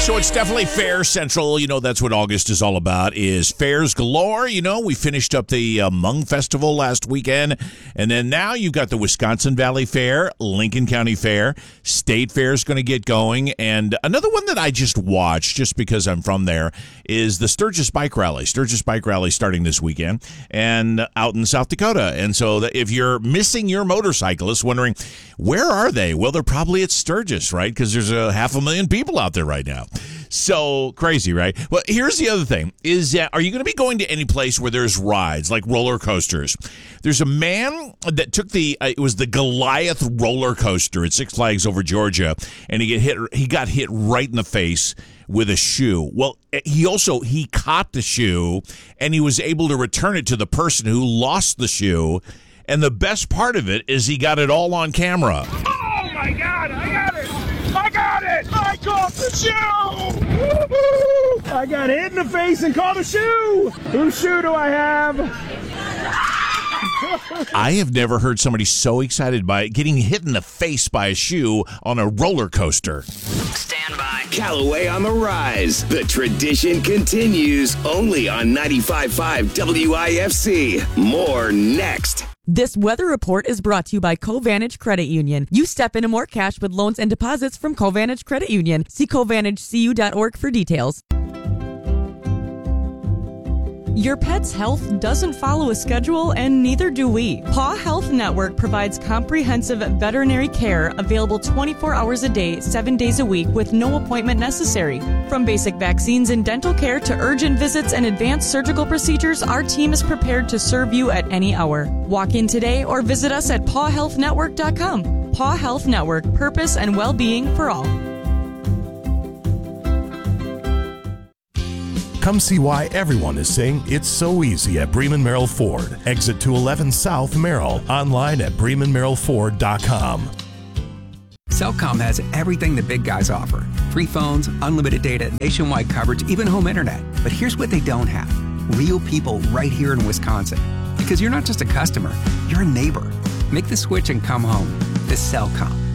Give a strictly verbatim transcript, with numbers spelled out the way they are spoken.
So it's definitely Fair Central. You know, that's what August is all about, is fairs galore. You know, we finished up the uh, Hmong Festival last weekend, and then now you've got the Wisconsin Valley Fair, Lincoln County Fair, State Fair is going to get going, and another one that I just watched, just because I'm from there, is the Sturgis Bike Rally. Sturgis Bike Rally starting this weekend, and out in South Dakota. And so that if you're missing your motorcyclists, wondering, where are they? Well, they're probably at Sturgis, right? Because there's a half a million people out there right now. So crazy, right? Well, here's the other thing is that are you going to be going to any place where there's rides like roller coasters? There's a man that took the uh, it was the Goliath roller coaster at Six Flags over Georgia, and he get hit he got hit right in the face with a shoe. Well, he also he caught the shoe and he was able to return it to the person who lost the shoe. And the best part of it is he got it all on camera. Oh my God, I got it! I got it! I caught the shoe! Woo-hoo! I got hit in the face and caught a shoe! Whose shoe do I have? I have never heard somebody so excited by getting hit in the face by a shoe on a roller coaster. Stand by. Callaway on the rise. The tradition continues only on ninety-five point five W I F C. More next. This weather report is brought to you by Covantage Credit Union. You step into more cash with loans and deposits from Covantage Credit Union. See covantage c u dot org for details. Your pet's health doesn't follow a schedule, and neither do we. Paw Health Network provides comprehensive veterinary care available twenty-four hours a day, seven days a week with no appointment necessary. From basic vaccines and dental care to urgent visits and advanced surgical procedures, our team is prepared to serve you at any hour. Walk in today or visit us at paw health network dot com. Paw Health Network, purpose and well-being for all. Come see why everyone is saying it's so easy at Bremen Merrill Ford. Exit two eleven South Merrill. Online at bremen merrill ford dot com. Cellcom has everything the big guys offer. Free phones, unlimited data, nationwide coverage, even home internet. But here's what they don't have. Real people right here in Wisconsin. Because you're not just a customer, you're a neighbor. Make the switch and come home. To Cellcom.